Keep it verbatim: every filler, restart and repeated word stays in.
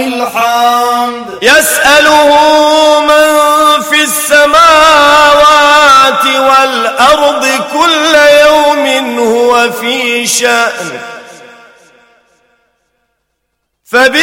الحمد. يسأله من في السماوات والأرض كل يوم هو في شأن.